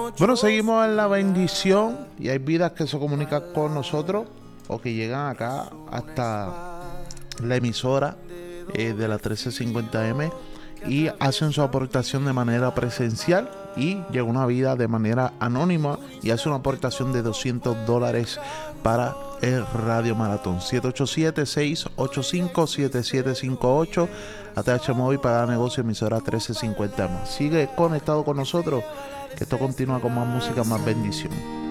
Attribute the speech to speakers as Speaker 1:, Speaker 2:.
Speaker 1: Bueno, seguimos en la bendición y hay vidas que se comunican con nosotros o que llegan acá hasta la emisora de la 1350M y hacen su aportación de manera presencial y llega una vida de manera anónima y hace una aportación de $200 para el Radio Maratón. 787-685-7758 ATH Móvil para negocio emisora 1350 más. Sigue conectado con nosotros, que esto continúa con más música, más bendición.